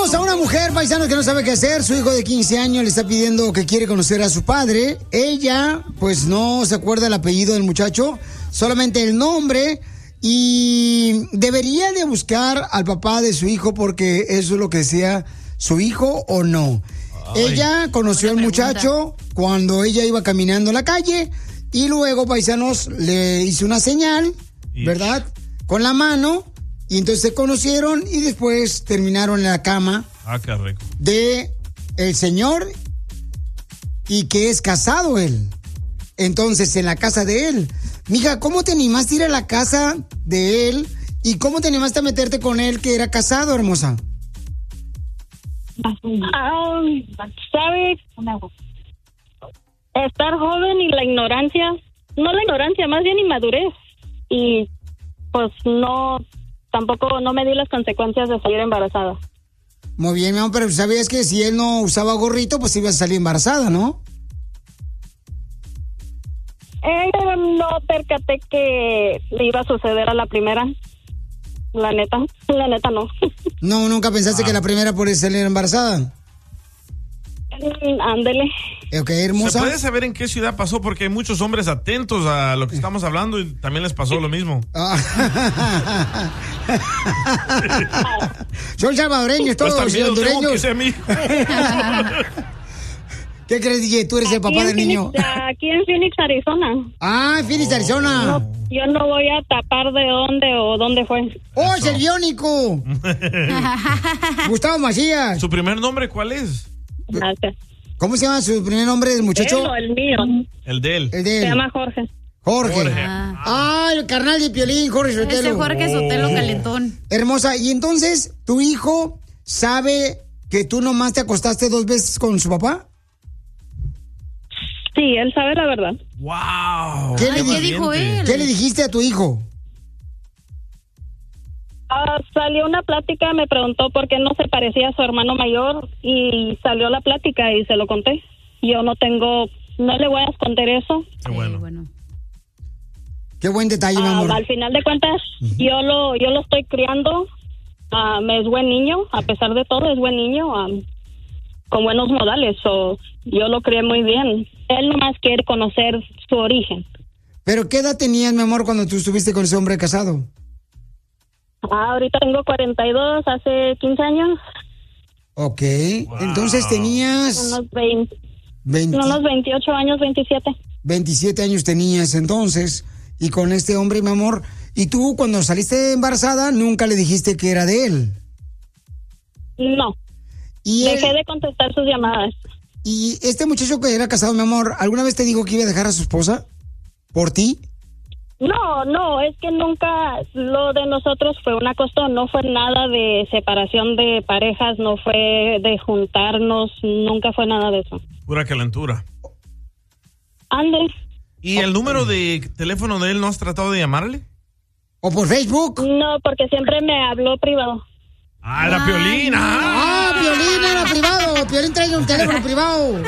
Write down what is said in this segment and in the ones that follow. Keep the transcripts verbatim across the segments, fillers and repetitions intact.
Tenemos a una mujer, paisanos, que no sabe qué hacer. Su hijo de quince años le está pidiendo que quiere conocer a su padre. Ella, pues, no se acuerda el apellido del muchacho, solamente el nombre. Y debería de buscar al papá de su hijo porque eso es lo que sea su hijo o no. Ay, ella conoció al muchacho cuando ella iba caminando en la calle y luego, paisanos, le hizo una señal, ¿verdad? Con la mano. Y entonces se conocieron y después terminaron en la cama. Ah, qué rico. De el señor y que es casado él. Entonces, en la casa de él. Mija, ¿cómo te animaste a ir a la casa de él? ¿Y cómo te animaste a meterte con él que era casado, hermosa? Um, ¿Sabes? Estar joven y la ignorancia. No la ignorancia, más bien inmadurez. Y pues no... Tampoco no me di las consecuencias de salir embarazada. Muy bien, mi amor, pero sabías que si él no usaba gorrito, pues ibas a salir embarazada, ¿no? Eh, no percaté que le iba a suceder a la primera. La neta, la neta no. No, ¿nunca pensaste ah. que la primera por salir embarazada? Ándele. Ok, hermosa. ¿Se puede saber en qué ciudad pasó? Porque hay muchos hombres atentos a lo que estamos hablando y también les pasó lo mismo. Son salvadoreños todos, pues y hondureños. Que sea mi hijo. ¿Qué crees, D J? Tú eres el papá del Phoenix, niño. Aquí en Phoenix, Arizona. Ah, Phoenix, Arizona. No, yo no voy a tapar de dónde o dónde fue. ¡Oh, es el biónico! Gustavo Macías. ¿Su primer nombre cuál es? Gracias. ¿Cómo se llama su primer nombre del muchacho? Él o el mío. El de él. El de él. Se llama Jorge. Jorge. Jorge. Ah, ah el carnal de Piolín, Jorge Sotelo. Ese Jorge Sotelo calentón. Hermosa, y entonces, ¿tu hijo sabe que tú nomás te acostaste dos veces con su papá? Sí, él sabe la verdad. ¡Wow! ¿Qué, Ay, le, ¿qué dijo él? ¿Qué le dijiste a tu hijo? Uh, salió una plática, me preguntó por qué no se parecía a su hermano mayor y salió la plática y se lo conté. Yo no tengo, no le voy a esconder eso. Qué bueno. Sí, bueno. Qué buen detalle, mi amor. Uh, al final de cuentas, uh-huh. yo lo yo lo estoy criando. Uh, es buen niño, a pesar de todo, es buen niño, um, con buenos modales. So, yo lo crié muy bien. Él nomás quiere conocer su origen. ¿Pero qué edad tenías, mi amor, cuando tú estuviste con ese hombre casado? Ah, ahorita tengo cuarenta y dos, hace quince años. Ok, wow. Entonces tenías... Unos, veinte, veinte, unos veintiocho años, veintisiete. veintisiete años tenías entonces, y con este hombre, mi amor. ¿Y tú, cuando saliste embarazada, nunca le dijiste que era de él? No. ¿Y Dejé él... de contestar sus llamadas. ¿Y este muchacho que era casado, mi amor, alguna vez te dijo que iba a dejar a su esposa por ti? No, no, es que nunca, lo de nosotros fue una costón, no fue nada de separación de parejas, no fue de juntarnos, nunca fue nada de eso. Pura calentura. Ande. ¿Y el número de teléfono de él no has tratado de llamarle? ¿O por Facebook? No, porque siempre me habló privado. Ah, era Piolín. Ah, ah Piolín era privado. Piolín trae un teléfono privado.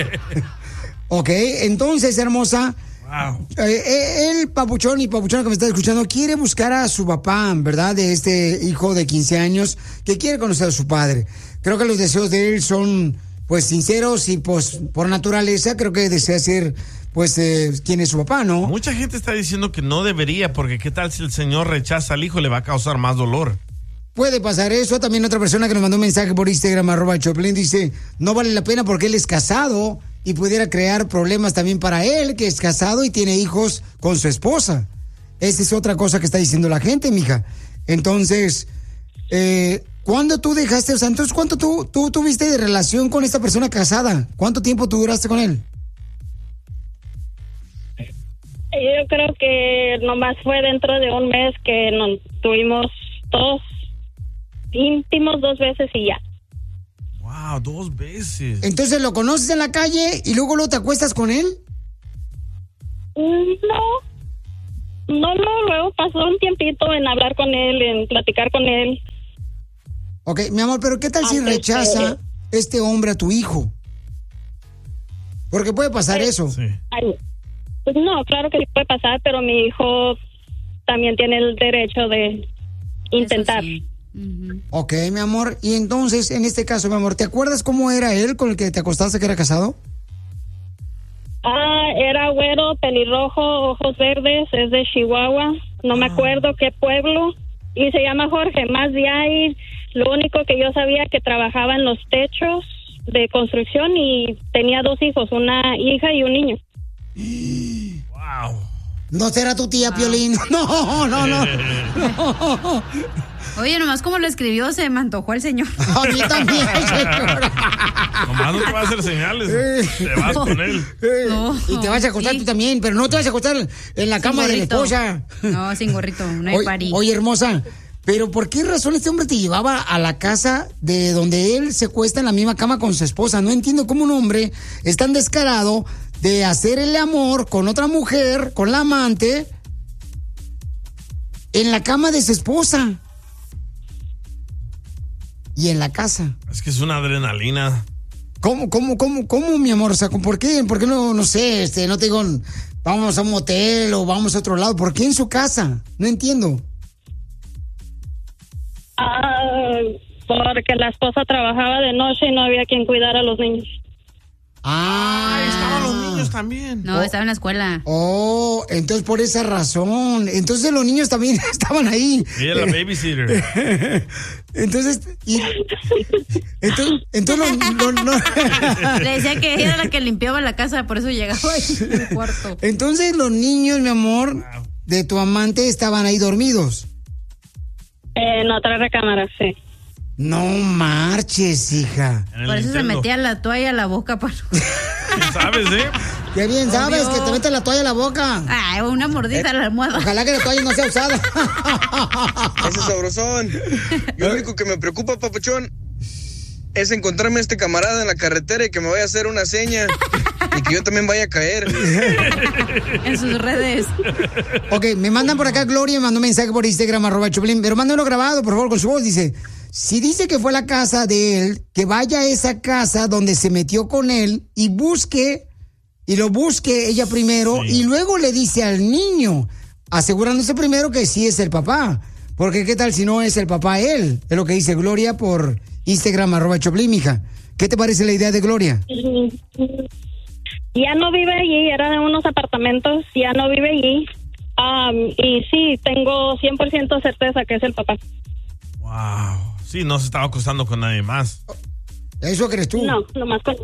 Ok, entonces, hermosa... Wow. Eh, el papuchón y papuchón que me está escuchando quiere buscar a su papá, ¿verdad? De este hijo de quince años que quiere conocer a su padre. Creo que los deseos de él son, pues, sinceros y, pues, por naturaleza, creo que desea ser, pues, eh, quién es su papá, ¿no? Mucha gente está diciendo que no debería, porque qué tal si el señor rechaza al hijo, le va a causar más dolor. Puede pasar eso. También otra persona que nos mandó un mensaje por Instagram, arroba Choplin, dice, no vale la pena porque él es casado y pudiera crear problemas también para él, que es casado y tiene hijos con su esposa. Esa es otra cosa que está diciendo la gente, mija. Entonces, eh, ¿cuándo tú dejaste, o sea, entonces, ¿cuánto tú, tú tuviste de relación con esta persona casada? ¿Cuánto tiempo tú duraste con él? Yo creo que nomás fue dentro de un mes que nos tuvimos dos íntimos dos veces y ya. Wow, dos veces. Entonces, ¿lo conoces en la calle y luego, luego te acuestas con él? No, no, no, luego pasó un tiempito en hablar con él, en platicar con él. Ok, mi amor, pero ¿qué tal si rechaza que... este hombre a tu hijo? Porque puede pasar eso. Sí. Ay, pues no, claro que sí puede pasar, pero mi hijo también tiene el derecho de intentar. Sí. Uh-huh. Ok, mi amor. Y entonces, en este caso, mi amor, ¿te acuerdas cómo era él con el que te acostaste que era casado? Ah, era güero, pelirrojo, ojos verdes, es de Chihuahua, no me acuerdo qué pueblo, y se llama Jorge, más de ahí, lo único que yo sabía que trabajaba en los techos de construcción y tenía dos hijos, una hija y un niño. Wow. ¿No será tu tía, Piolín? No, no, no. no. Oye, nomás como lo escribió, se me antojó el señor. A mí también, señor. Nomás no te va a hacer señales. Te vas No. con él. No. Y te vas a acostar Sí. tú también, pero no te vas a acostar en la Sin cama de la gorrito. esposa. No, sin gorrito, no hay Oye, party. oye, hermosa, pero ¿por qué razón este hombre te llevaba a la casa de donde él se cuesta en la misma cama con su esposa? No entiendo cómo un hombre es tan descarado de hacer el amor con otra mujer, con la amante, en la cama de su esposa. Y en la casa. Es que es una adrenalina. ¿Cómo, cómo, cómo, cómo, mi amor? O sea, ¿por qué? ¿Por qué no, no sé, este, no te digo, vamos a un motel o vamos a otro lado? ¿Por qué en su casa? No entiendo. Ah, porque la esposa trabajaba de noche y no había quien cuidar a los niños. Ah, Ahí estaban los niños también. No, estaba en la escuela. Oh, entonces por esa razón. Entonces los niños también estaban ahí. Ella la babysitter. Entonces, y, entonces, entonces lo- lo- no- Le decía que ella era la que limpiaba la casa, por eso llegaba ahí en el cuarto. entonces los niños, mi amor, de tu amante estaban ahí dormidos. En otra recámara, sí. No marches, hija. En el Por eso se Nintendo. metía la toalla a la boca para... ¿Sabes, eh? Qué bien sabes Obvio. que te metes la toalla a la boca. Ay, una mordida a la almohada. Ojalá que la toalla no sea usada. Ese sabrosón. Y lo único que me preocupa, papuchón, es encontrarme a este camarada en la carretera y que me vaya a hacer una seña y que yo también vaya a caer. En sus redes. Ok, me mandan por acá, Gloria me mandó un mensaje por Instagram, arroba Choplin, pero mándalo grabado, por favor, con su voz. Dice, si dice que fue a la casa de él, que vaya a esa casa donde se metió con él y busque, y lo busque ella primero, Sí. y luego le dice al niño, asegurándose primero que sí es el papá. Porque qué tal si no es el papá él, es lo que dice Gloria por Instagram, arroba Choplin, mija. ¿Qué te parece la idea de Gloria? Ya no vive allí, era de unos apartamentos, ya no vive allí. Um, y sí, tengo cien por ciento certeza que es el papá. Wow. Sí, no se estaba acostando con nadie más. ¿Eso crees tú? No, nomás con...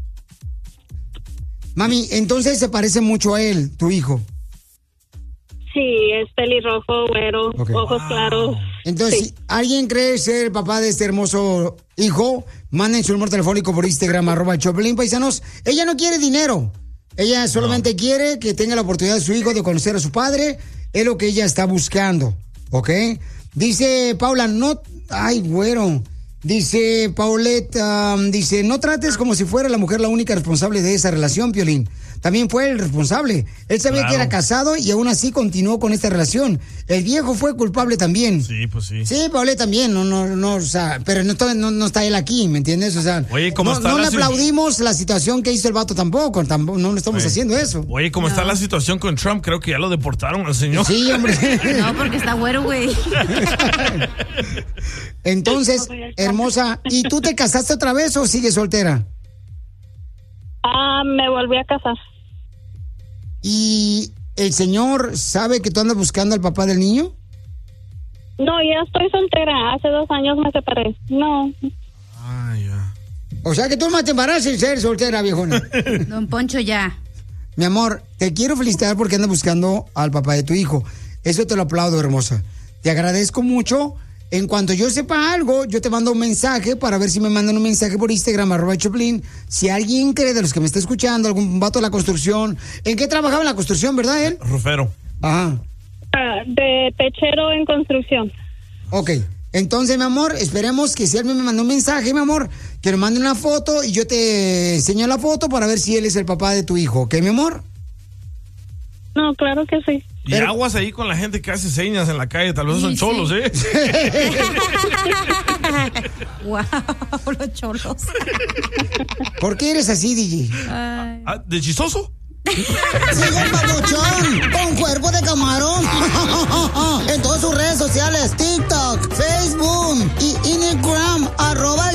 Mami, entonces se parece mucho a él, tu hijo. Sí, es pelirrojo, güero, Ok. ojos claros. Entonces, Sí. si alguien cree ser el papá de este hermoso hijo, manden su número telefónico por Instagram, arroba Choplin, paisanos. Ella no quiere dinero. Ella solamente quiere que tenga la oportunidad de su hijo de conocer a su padre. Es lo que ella está buscando, ¿ok? Dice Paula, no... Ay, güero. Dice Paulette, um, dice, no trates como si fuera la mujer la única responsable de esa relación, Piolín. También fue el responsable. Él sabía Claro. que era casado y aún así continuó con esta relación. El viejo fue culpable también. Sí, pues sí. Sí, Paulette también, no, no, no, o sea, pero no está, no, no está él aquí, ¿me entiendes? O sea, Oye, ¿cómo no, está no la le si- aplaudimos la situación que hizo el vato tampoco, tampoco no le estamos Oye. haciendo eso. Oye, ¿cómo está la situación con Trump? Creo que ya lo deportaron al señor. Sí, hombre. No, porque está güero, güey. Entonces, hermosa, ¿y tú te casaste otra vez o sigues soltera? Ah, me volví a casar. ¿Y el señor sabe que tú andas buscando al papá del niño? No, ya estoy soltera. Hace dos años me separé. No. Ay, ya. O sea que tú más te embarazas y ser soltera, viejona. Don Poncho ya. Mi amor, te quiero felicitar porque andas buscando al papá de tu hijo. Eso te lo aplaudo, hermosa. Te agradezco mucho. En cuanto yo sepa algo, yo te mando un mensaje para ver si me mandan un mensaje por Instagram, arroba Choplin. Si alguien cree de los que me está escuchando, algún vato de la construcción. ¿En qué trabajaba en la construcción, verdad, él? Rufero. Ajá. Ah, de techero en construcción. Ok. Entonces, mi amor, esperemos que si él me mandó un mensaje, mi amor, que me mande una foto y yo te enseño la foto para ver si él es el papá de tu hijo. ¿Ok, mi amor? No, claro que sí. Y Pero- aguas ahí con la gente que hace señas en la calle. Tal vez Sí, son sí. cholos, ¿eh? Wow, los cholos. ¿Por qué eres así, D J? Ay. Ah, ¿de chistoso? Sigue el babuchón con cuerpo de camarón en todas sus redes sociales, TikTok, Facebook.